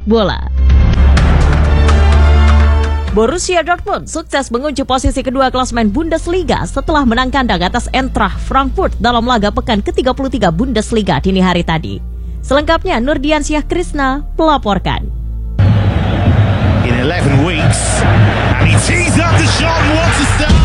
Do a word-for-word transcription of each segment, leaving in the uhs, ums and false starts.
bola. Borussia Dortmund sukses mengunci posisi kedua klasemen Bundesliga setelah menang kandang atas Eintracht Frankfurt dalam laga pekan ke tiga puluh tiga Bundesliga dini hari tadi. Selengkapnya Nurdiansyah Krisna melaporkan. In eleven weeks and he tees up the shot and wants to start.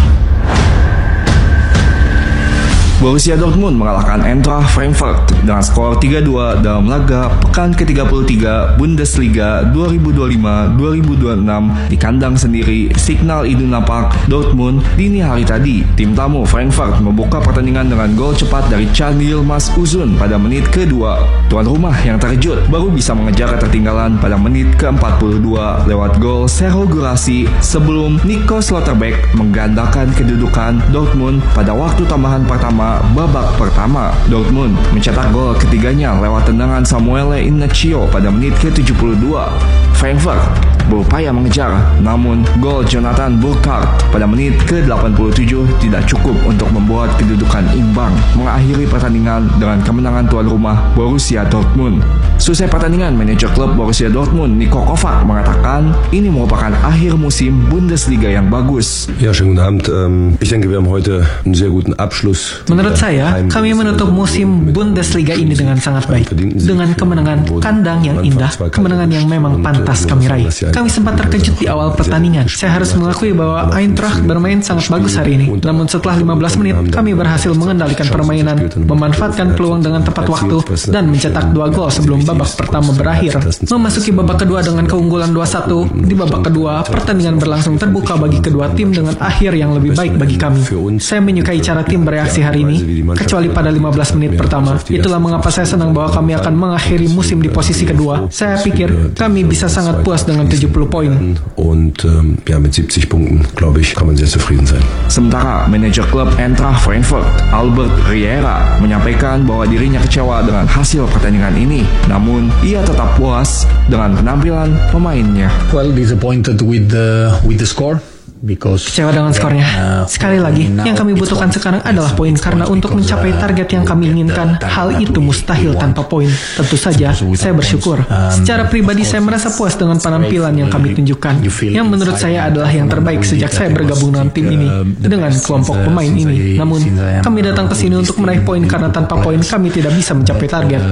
Borussia Dortmund mengalahkan Eintracht Frankfurt dengan skor tiga dua dalam laga pekan ke tiga puluh tiga Bundesliga dua ribu dua puluh lima dua ribu dua puluh enam di kandang sendiri Signal Iduna Park, Dortmund dini hari tadi. Tim tamu Frankfurt membuka pertandingan dengan gol cepat dari Can Yilmaz Uzun pada menit kedua. Tuan rumah yang terkejut baru bisa mengejar ketertinggalan pada menit ke empat puluh dua lewat gol Serhou Guirassy sebelum Nico Schlotterbeck menggandakan kedudukan Dortmund pada waktu tambahan pertama babak pertama. Dortmund mencetak gol ketiganya lewat tendangan Samuel Inacio pada menit ke tujuh puluh dua. Frankfurt berupaya mengejar, namun gol Jonathan Burkhardt pada menit ke delapan puluh tujuh tidak cukup untuk membuat kedudukan imbang, mengakhiri pertandingan dengan kemenangan tuan rumah Borussia Dortmund. Selesai pertandingan, manajer klub Borussia Dortmund Niko Kovac mengatakan ini merupakan akhir musim Bundesliga yang bagus. Ja, schönen guten Abend. Ähm, ich denke, wir haben heute einen sehr guten Abschluss. Menurut saya, kami menutup musim Bundesliga ini dengan sangat baik, dengan kemenangan kandang yang indah, kemenangan yang memang pantas kami raih. Kami sempat terkejut di awal pertandingan. Saya harus mengakui bahwa Eintracht bermain sangat bagus hari ini. Namun setelah lima belas menit, kami berhasil mengendalikan permainan, memanfaatkan peluang dengan tepat waktu, dan mencetak dua gol sebelum babak pertama berakhir. Memasuki babak kedua dengan keunggulan dua satu, di babak kedua, pertandingan berlangsung terbuka bagi kedua tim dengan akhir yang lebih baik bagi kami. Saya menyukai cara tim bereaksi hari ini, kecuali pada lima belas menit pertama. Itulah mengapa saya senang bahwa kami akan mengakhiri musim di posisi kedua. Saya pikir kami bisa sangat puas dengan tujuh puluh poin. Und ähm, ja, mit siebzig Punkten, glaube ich, kann man sehr zufrieden sein. Sementara manajer klub Eintracht Frankfurt, Albert Riera, menyampaikan bahwa dirinya kecewa dengan hasil pertandingan ini. Namun, ia tetap puas dengan penampilan pemainnya. Well, disappointed with the with the score. Kecewa dengan skornya. Sekali lagi, yang kami butuhkan sekarang adalah poin, karena untuk mencapai target yang kami inginkan, hal itu mustahil tanpa poin. Tentu saja, saya bersyukur. Secara pribadi, saya merasa puas dengan penampilan yang kami tunjukkan, yang menurut saya adalah yang terbaik sejak saya bergabung dengan tim ini, dengan kelompok pemain ini. Namun, kami datang ke sini untuk meraih poin, karena tanpa poin kami tidak bisa mencapai target.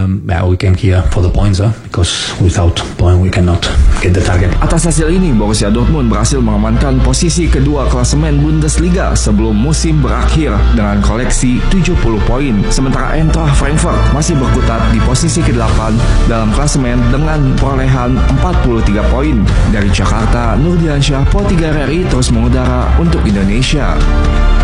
Atas hasil ini, Borussia Dortmund berhasil mengamankan posisi kedua klasemen Bundesliga sebelum musim berakhir dengan koleksi tujuh puluh poin. Sementara Eintracht Frankfurt masih berkutat di posisi kedelapan dalam klasemen dengan perolehan empat puluh tiga poin. Dari Jakarta, Nurdiansyah, Pro tiga R R I terus mengudara untuk Indonesia.